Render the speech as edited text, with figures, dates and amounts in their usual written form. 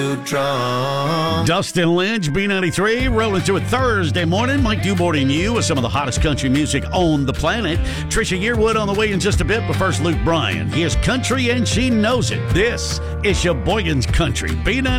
Dustin Lynch, B93, rolling through a Thursday morning. Mike Dewborn and you with some of the hottest country music on the planet. Trisha Yearwood on the way in just a bit, but first Luke Bryan. He is country and she knows it. This is Sheboygan's Country, B93.